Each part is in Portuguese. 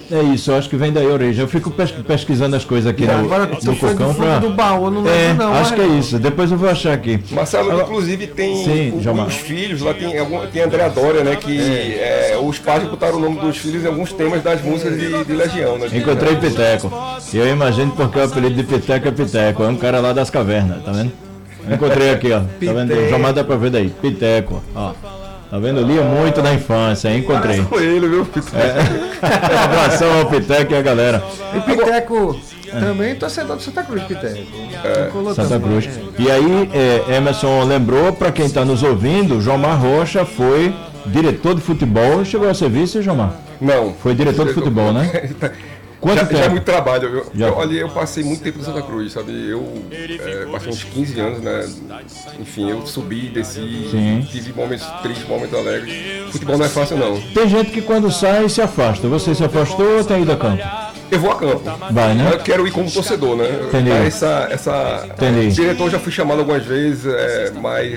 É isso, eu acho que vem daí a origem. Eu fico pesquisando as coisas aqui no Cocão do baú, eu não lembro não. Acho que é isso, depois eu vou achar aqui. Marcelo, inclusive tem os filhos, lá tem André Dória, né, que os pais botaram o nome dos filhos em alguns temas das músicas de Legião, né? Encontrei Piteco, e eu imagino porque o apelido de Piteco é Piteco, é um cara lá das cavernas, tá vendo? Eu encontrei aqui, ó, tá vendo? O Jomar dá pra ver daí, Piteco, ó. Tá vendo? Eu lia muito na infância, encontrei. Ele, viu? Um abração ao Piteco e a galera. E Piteco também torcedor do Santa Cruz, Piteco. Santa Cruz. E aí, Emerson lembrou, para quem está nos ouvindo, Jomar Rocha foi diretor de futebol. Chegou a ser vice, Jomar? Não. Foi diretor de futebol, né? Já é muito trabalho. Eu passei muito tempo no Santa Cruz, sabe? Eu passei uns 15 anos, né? Enfim, eu subi, desci, tive momentos tristes, momentos alegres. Futebol não é fácil, não. Tem gente que quando sai se afasta. Você se afastou ou tem ido a campo? Eu vou a campo. Vai, né? Eu quero ir como torcedor, né? Entendi. Entendi. Diretor já fui chamado algumas vezes, mas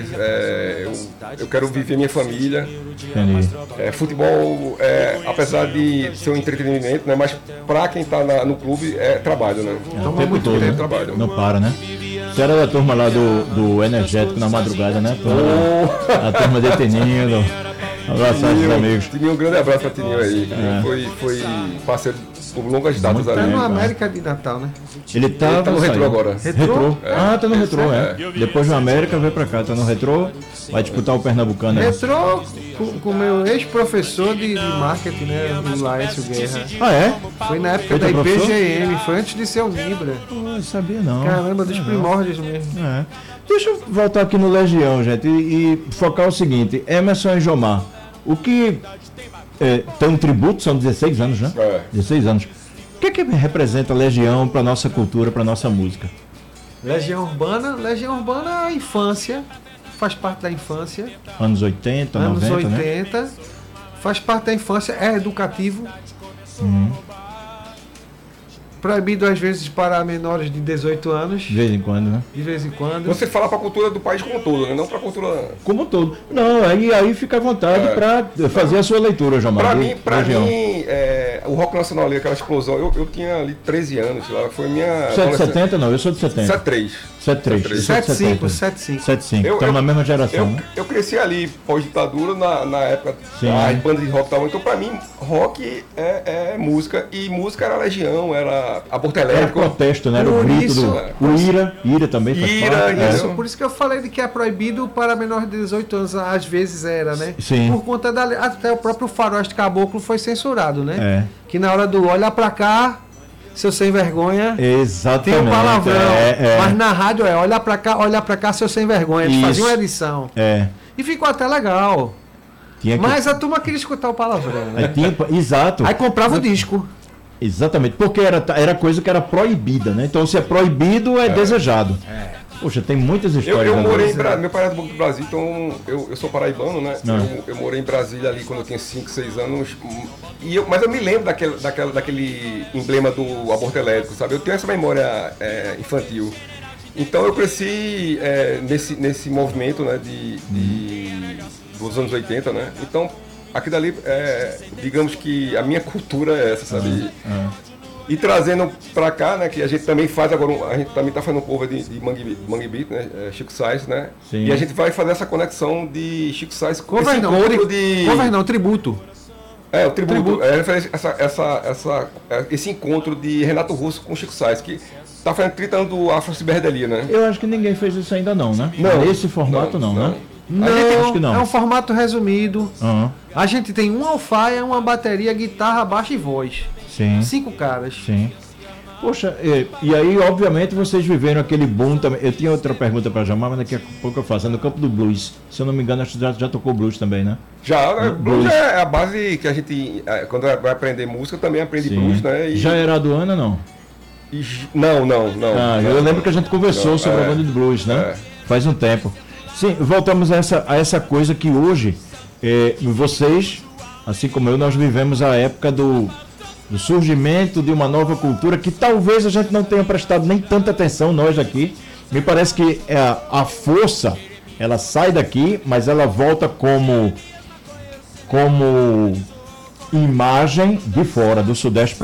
eu quero viver minha família. Entendi. Futebol, apesar de ser um entretenimento, né? Mas pra quem tá no clube é trabalho, né? O tempo todo, né? Trabalho. Não para, né? Você era da turma lá do Energético na madrugada, né? A turma de Teninho. Abraço aos amigos. Tininho, um grande abraço pra Tininho aí. Foi parceiro por longas datas ali. Tá no América de Natal, né? Ele tá no Retrô agora. Retrô? Tá no Retrô, Depois do América veio pra cá, tá no Retrô, vai disputar o Pernambucano. Retrô com o meu ex-professor de marketing, né? O Laércio Guerra. Ah, é? Foi na época da IPGM, foi antes de ser o Nibra. Não sabia não. Caramba, dos primórdios mesmo. Deixa eu voltar aqui no Legião, gente, e focar o seguinte, Emerson e Jomar, o que tem um tributo, são 16 anos, né? 16 anos. O que representa a Legião para nossa cultura, para nossa música? Legião Urbana é a infância, faz parte da infância. Anos 80, anos 90, 80, né? Faz parte da infância, é educativo. Proibido às vezes para menores de 18 anos. De vez em quando, né? De vez em quando. Você fala para a cultura do país como um todo, né? Não para a cultura... Como um todo. Não, aí fica à vontade para fazer a sua leitura, Jomar. Para mim, o rock nacional ali, aquela explosão, eu tinha ali 13 anos, lá, foi minha... Você é de 70? Não, eu sou de 70. 73. 75. Estamos na mesma geração, né? Eu cresci ali, pós-ditadura, na época, as bandas de rock estavam. Então, para mim, rock é música, e música era Legião, era Aborto Elétrico. Era protesto, né? Era o grito o Ira também faz parte. Isso. Por isso que eu falei de que é proibido para menores de 18 anos, às vezes era, né? Sim. Por conta até o próprio Faroeste Caboclo foi censurado, né? É. Que na hora do olhar pra cá, seu sem vergonha. Exatamente. Tem um palavrão. Mas na rádio olha pra cá, seu sem vergonha. Eles faziam uma edição. E ficou até legal. Mas a turma queria escutar o palavrão. Né? Exato. Aí comprava o disco. Exatamente, porque era coisa que era proibida, né? Então se é proibido, é desejado. Poxa, tem muitas histórias. Eu morei em Brasília, meu pai é do Banco do Brasil, então eu sou paraibano, né? Eu morei em Brasília ali quando eu tinha 5, 6 anos. Mas eu me lembro daquele emblema do aborto elétrico, sabe? Eu tenho essa memória infantil. Então eu cresci nesse movimento, né, dos anos 80, né? Então aqui dali, digamos que a minha cultura é essa, sabe? E trazendo pra cá, né, que a gente também faz agora, a gente também tá fazendo um cover de Mangue Beat, né, Chico Sainz, né? Sim. E a gente vai fazer essa conexão de Chico Sainz com esse encontro tributo. O tributo. Esse encontro de Renato Russo com Chico Sainz, que tá fazendo 30 anos do Afro-Ciberdelia, né? Eu acho que ninguém fez isso ainda não, né? Não. Nesse formato não, né? Não, acho que não. É um formato resumido. A gente tem um alfaia, uma bateria, guitarra, baixo e voz. Sim. 5 caras. Sim. Poxa, e aí, obviamente, vocês viveram aquele boom também. Eu tinha outra pergunta para Jomar, mas daqui a pouco eu faço. É no campo do blues. Se eu não me engano, acho que já tocou blues também, né? Blues é a base que a gente, quando vai aprender música, também aprende blues, né? Já era Aduana, não? Não. Eu lembro que a gente conversou sobre a banda de blues, né? Faz um tempo. Sim, voltamos a essa coisa que hoje, vocês, assim como eu, nós vivemos a época do surgimento de uma nova cultura que talvez a gente não tenha prestado nem tanta atenção, nós aqui. Me parece que a força, ela sai daqui, mas ela volta como imagem de fora, do Sudeste